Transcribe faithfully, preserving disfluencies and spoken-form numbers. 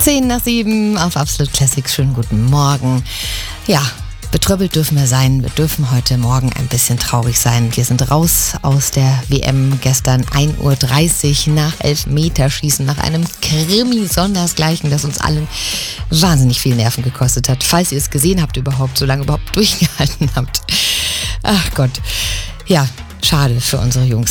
Zehn nach sieben auf Absolut Classic. Schönen guten Morgen. Ja, betröppelt dürfen wir sein. Wir dürfen heute Morgen ein bisschen traurig sein. Wir sind raus aus der W M. Gestern ein Uhr dreißig nach Elfmeterschießen, nach einem Krimi sondersgleichen, das uns allen wahnsinnig viel Nerven gekostet hat. Falls ihr es gesehen habt überhaupt, so lange überhaupt durchgehalten habt. Ach Gott. Ja, schade für unsere Jungs.